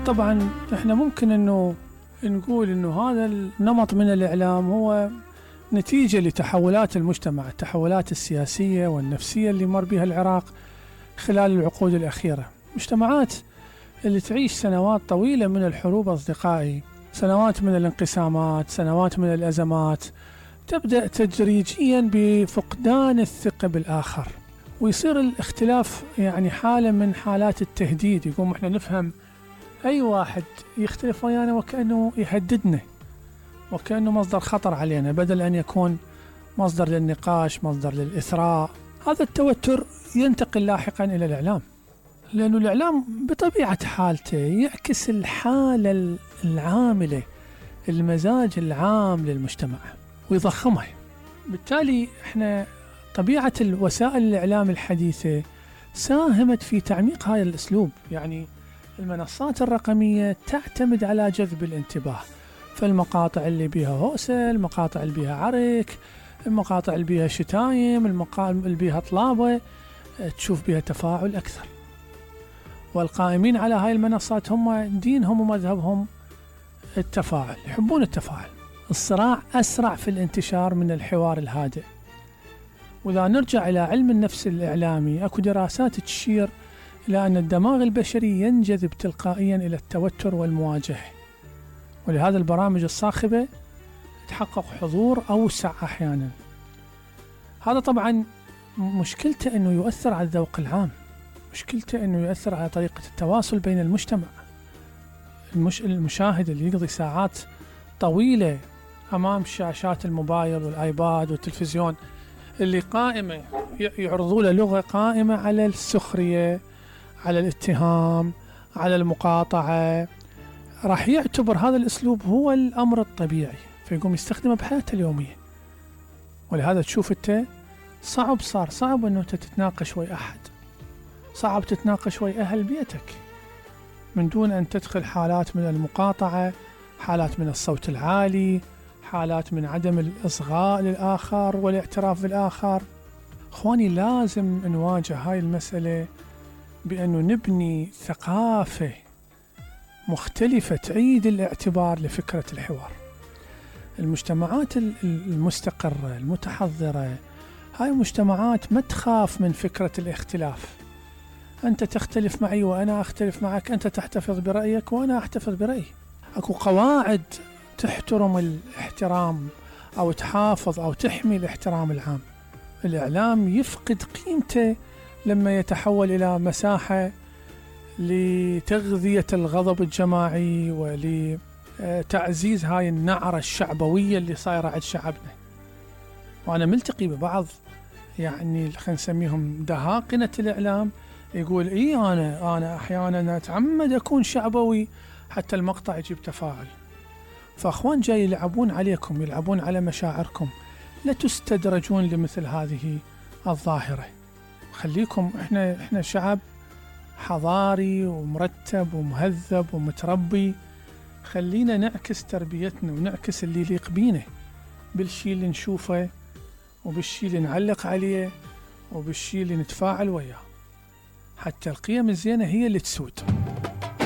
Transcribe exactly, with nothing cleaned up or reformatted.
طبعا احنا ممكن انه نقول انه هذا النمط من الاعلام هو نتيجة لتحولات المجتمع، التحولات السياسية والنفسية اللي مر بها العراق خلال العقود الأخيرة. مجتمعات اللي تعيش سنوات طويلة من الحروب أصدقائي، سنوات من الانقسامات، سنوات من الأزمات، تبدأ تدريجيا بفقدان الثقة بالآخر، ويصير الاختلاف يعني حالة من حالات التهديد. يقوم احنا نفهم أي واحد يختلف ويانا وكأنه يهددنا، وكأنه مصدر خطر علينا، بدل أن يكون مصدر للنقاش، مصدر للإثراء. هذا التوتر ينتقل لاحقا إلى الإعلام، لأنه الإعلام بطبيعة حالته يعكس الحالة العاملة، المزاج العام للمجتمع ويضخمها. بالتالي احنا طبيعة الوسائل الإعلام الحديثة ساهمت في تعميق هذا الأسلوب. يعني المنصات الرقمية تعتمد على جذب الانتباه، فالمقاطع اللي بيها هوسة، المقاطع اللي بيها عرك، المقاطع اللي بيها شتايم، المقاطع اللي بيها طلابة، تشوف بيها تفاعل أكثر. والقائمين على هاي المنصات هم دينهم ومذهبهم التفاعل، يحبون التفاعل. الصراع أسرع في الانتشار من الحوار الهادئ. وإذا نرجع إلى علم النفس الإعلامي، أكو دراسات تشير إلى أن الدماغ البشري ينجذب تلقائيا إلى التوتر والمواجهة، ولهذا البرامج الصاخبة تحقق حضور أوسع أحيانا. هذا طبعا مشكلته أنه يؤثر على الذوق العام، مشكلته أنه يؤثر على طريقة التواصل بين المجتمع. المش... المشاهد اللي يقضي ساعات طويلة أمام شاشات الموبايل والآيباد والتلفزيون، اللي قائمة يعرضوا له لغة قائمة على السخرية، على الاتهام، على المقاطعة، راح يعتبر هذا الأسلوب هو الأمر الطبيعي، فيقوم يستخدمه بحياته اليومية. ولهذا تشوف أنت صعب صار صعب أنه أنت تتناقش ويا أحد، صعب تتناقش ويا أهل بيتك من دون أن تدخل حالات من المقاطعة، حالات من الصوت العالي، حالات من عدم الإصغاء للآخر والاعتراف بالآخر. إخواني، لازم نواجه هاي المسألة بأنه نبني ثقافة مختلفة تعيد الاعتبار لفكرة الحوار. المجتمعات المستقرة المتحضرة هاي مجتمعات ما تخاف من فكرة الاختلاف. أنت تختلف معي وأنا أختلف معك، أنت تحتفظ برأيك وأنا أحتفظ برأيي. أكو قواعد تحترم الاحترام أو تحافظ أو تحمي الاحترام العام. الإعلام يفقد قيمته لما يتحول إلى مساحة لتغذية الغضب الجماعي ولتعزيز هاي النعرة الشعبوية اللي صايرة عند شعبنا. وأنا ملتقي ببعض يعني خلينا نسميهم دهاقنة الإعلام، يقول إيه أنا أنا أحيانا أتعمد أكون شعبوي حتى المقطع يجيب تفاعل. فأخوان جاي يلعبون عليكم، يلعبون على مشاعركم، لا تستدرجون لمثل هذه الظاهرة. خليكم، إحنا إحنا شعب حضاري ومرتب ومهذب ومتربي، خلينا نعكس تربيتنا ونعكس اللي يليق بينا بالشي اللي نشوفه وبالشي اللي نعلق عليه وبالشي اللي نتفاعل وياه، حتى القيم الزينة هي اللي تسود.